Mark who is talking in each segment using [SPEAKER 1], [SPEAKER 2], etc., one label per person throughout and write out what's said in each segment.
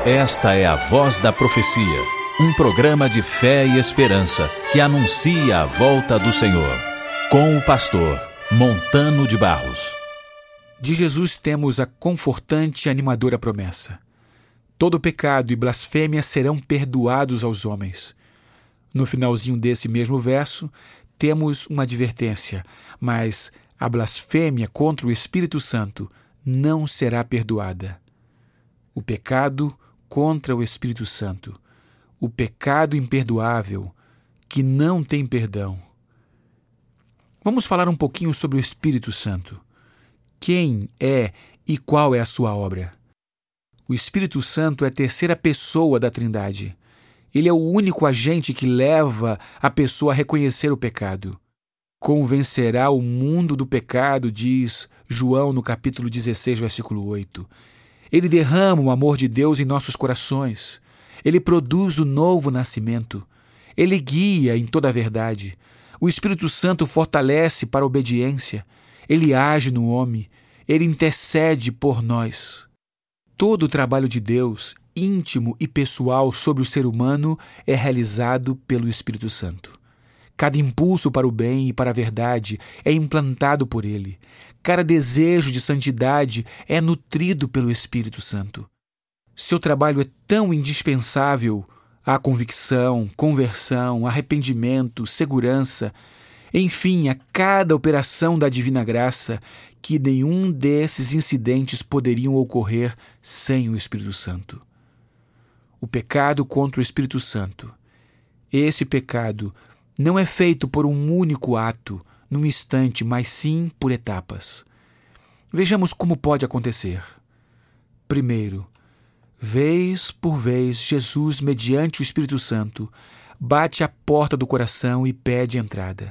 [SPEAKER 1] Esta é a Voz da Profecia, um programa de fé e esperança que anuncia a volta do Senhor, com o pastor Montano de Barros.
[SPEAKER 2] De Jesus temos a confortante e animadora promessa: todo pecado e blasfêmia serão perdoados aos homens. No finalzinho desse mesmo verso, temos uma advertência: mas a blasfêmia contra o Espírito Santo não será perdoada. O pecado contra o Espírito Santo, o pecado imperdoável que não tem perdão. Vamos falar um pouquinho sobre o Espírito Santo. Quem é e qual é a sua obra? O Espírito Santo é a terceira pessoa da Trindade. Ele é o único agente que leva a pessoa a reconhecer o pecado. Convencerá o mundo do pecado, diz João no capítulo 16, versículo 8. Ele derrama o amor de Deus em nossos corações. Ele produz o novo nascimento. Ele guia em toda a verdade. O Espírito Santo fortalece para a obediência. Ele age no homem. Ele intercede por nós. Todo o trabalho de Deus, íntimo e pessoal sobre o ser humano, é realizado pelo Espírito Santo. Cada impulso para o bem e para a verdade é implantado por ele. Cada desejo de santidade é nutrido pelo Espírito Santo. Seu trabalho é tão indispensável à convicção, conversão, arrependimento, segurança, enfim, a cada operação da divina graça, que nenhum desses incidentes poderiam ocorrer sem o Espírito Santo. O pecado contra o Espírito Santo. Esse pecado não é feito por um único ato, num instante, mas sim por etapas. Vejamos como pode acontecer. Primeiro, vez por vez, Jesus, mediante o Espírito Santo, bate à porta do coração e pede entrada.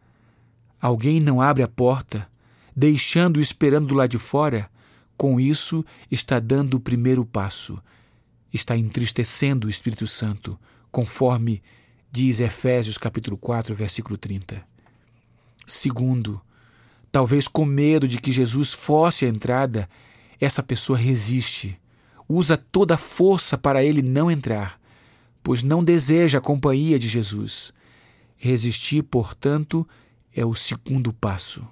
[SPEAKER 2] Alguém não abre a porta, deixando-o esperando do lado de fora, com isso está dando o primeiro passo. Está entristecendo o Espírito Santo, conforme diz Efésios capítulo 4, versículo 30. Segundo, talvez com medo de que Jesus force a entrada, essa pessoa resiste, usa toda a força para ele não entrar, pois não deseja a companhia de Jesus. Resistir, portanto, é o segundo passo.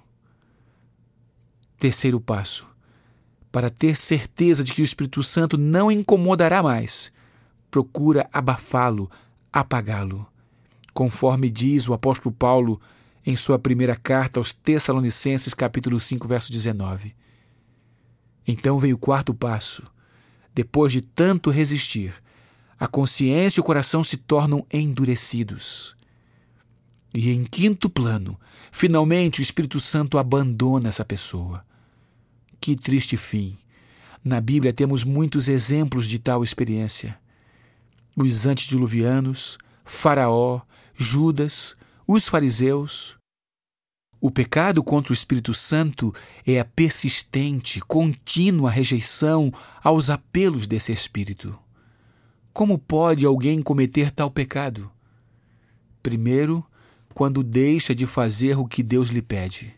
[SPEAKER 2] Terceiro passo, para ter certeza de que o Espírito Santo não incomodará mais, procura abafá-lo, apagá-lo, conforme diz o apóstolo Paulo em sua primeira carta aos Tessalonicenses, capítulo 5, verso 19. Então veio o quarto passo. Depois de tanto resistir, a consciência e o coração se tornam endurecidos. E em quinto plano, finalmente o Espírito Santo abandona essa pessoa. Que triste fim! Na Bíblia temos muitos exemplos de tal experiência. Os antediluvianos, Faraó, Judas, os fariseus. O pecado contra o Espírito Santo é a persistente, contínua rejeição aos apelos desse Espírito. Como pode alguém cometer tal pecado? Primeiro, quando deixa de fazer o que Deus lhe pede.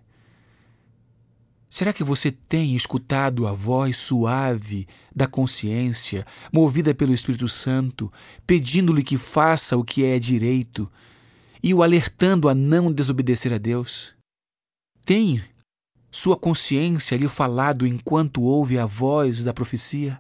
[SPEAKER 2] Será que você tem escutado a voz suave da consciência, movida pelo Espírito Santo, pedindo-lhe que faça o que é direito e o alertando a não desobedecer a Deus? Tem sua consciência lhe falado enquanto ouve a voz da profecia?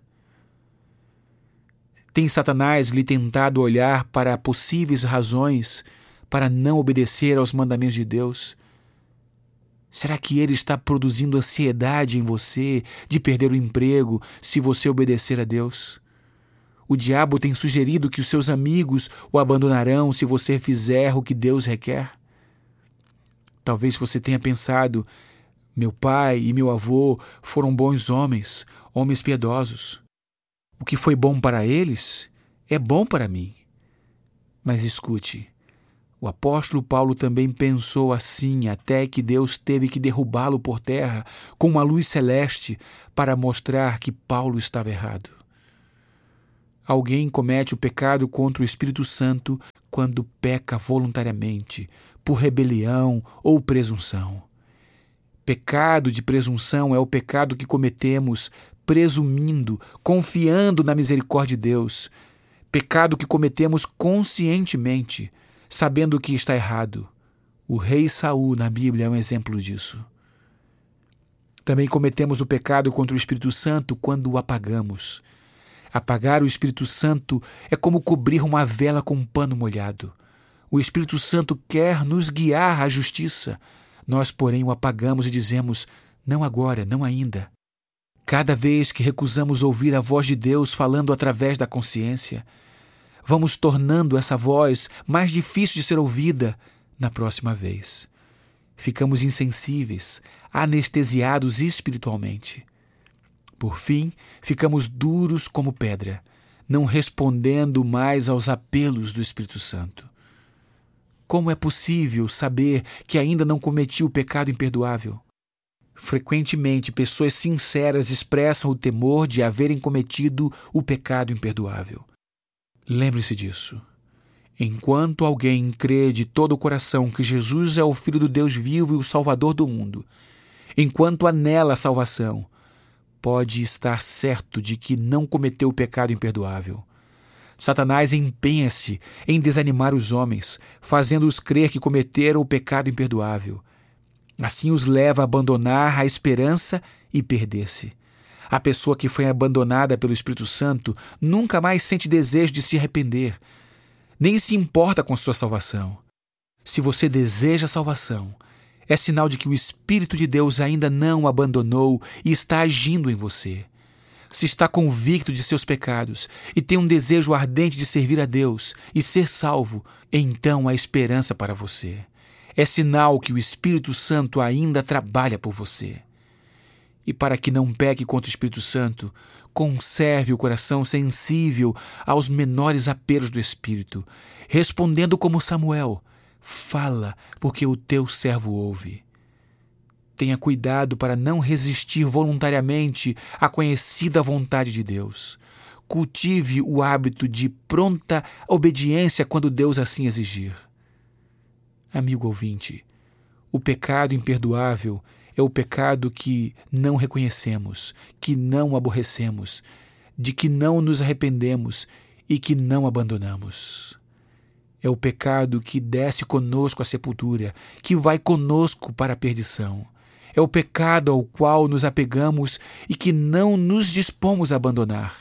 [SPEAKER 2] Tem Satanás lhe tentado olhar para possíveis razões para não obedecer aos mandamentos de Deus? Será que ele está produzindo ansiedade em você de perder o emprego se você obedecer a Deus? O diabo tem sugerido que os seus amigos o abandonarão se você fizer o que Deus requer? Talvez você tenha pensado: meu pai e meu avô foram bons homens, homens piedosos. O que foi bom para eles é bom para mim. Mas escute, o apóstolo Paulo também pensou assim até que Deus teve que derrubá-lo por terra com uma luz celeste para mostrar que Paulo estava errado. Alguém comete o pecado contra o Espírito Santo quando peca voluntariamente, por rebelião ou presunção. Pecado de presunção é o pecado que cometemos presumindo, confiando na misericórdia de Deus. Pecado que cometemos conscientemente, sabendo que está errado. O rei Saul, na Bíblia, é um exemplo disso. Também cometemos o pecado contra o Espírito Santo quando o apagamos. Apagar o Espírito Santo é como cobrir uma vela com um pano molhado. O Espírito Santo quer nos guiar à justiça. Nós, porém, o apagamos e dizemos, não agora, não ainda. Cada vez que recusamos ouvir a voz de Deus falando através da consciência, vamos tornando essa voz mais difícil de ser ouvida na próxima vez. Ficamos insensíveis, anestesiados espiritualmente. Por fim, ficamos duros como pedra, não respondendo mais aos apelos do Espírito Santo. Como é possível saber que ainda não cometi o pecado imperdoável? Frequentemente, pessoas sinceras expressam o temor de haverem cometido o pecado imperdoável. Lembre-se disso. Enquanto alguém crê de todo o coração que Jesus é o Filho do Deus vivo e o Salvador do mundo, enquanto anela a salvação, pode estar certo de que não cometeu o pecado imperdoável. Satanás empenha-se em desanimar os homens, fazendo-os crer que cometeram o pecado imperdoável. Assim os leva a abandonar a esperança e perder-se. A pessoa que foi abandonada pelo Espírito Santo nunca mais sente desejo de se arrepender, nem se importa com sua salvação. Se você deseja salvação, é sinal de que o Espírito de Deus ainda não o abandonou e está agindo em você. Se está convicto de seus pecados e tem um desejo ardente de servir a Deus e ser salvo, então há esperança para você. É sinal que o Espírito Santo ainda trabalha por você. E para que não peque contra o Espírito Santo, conserve o coração sensível aos menores apelos do Espírito, respondendo como Samuel, fala, porque o teu servo ouve. Tenha cuidado para não resistir voluntariamente à conhecida vontade de Deus. Cultive o hábito de pronta obediência quando Deus assim exigir. Amigo ouvinte, o pecado imperdoável é o pecado que não reconhecemos, que não aborrecemos, de que não nos arrependemos e que não abandonamos. É o pecado que desce conosco à sepultura, que vai conosco para a perdição. É o pecado ao qual nos apegamos e que não nos dispomos a abandonar.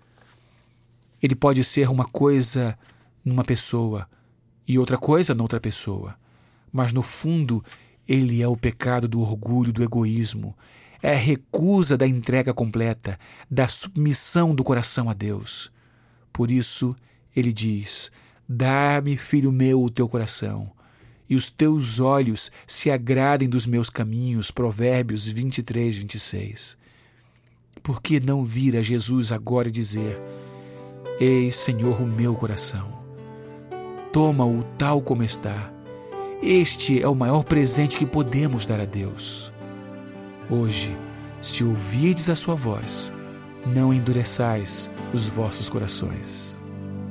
[SPEAKER 2] Ele pode ser uma coisa numa pessoa e outra coisa noutra pessoa, mas no fundo ele é o pecado do orgulho, do egoísmo. É a recusa da entrega completa, da submissão do coração a Deus. Por isso ele diz, dá-me, filho meu, o teu coração, e os teus olhos se agradem dos meus caminhos. Provérbios 23, 26. Por que não vir a Jesus agora e dizer, eis, Senhor, o meu coração. Toma-o tal como está. Este é o maior presente que podemos dar a Deus. Hoje, se ouvirdes a sua voz, não endureçais os vossos corações.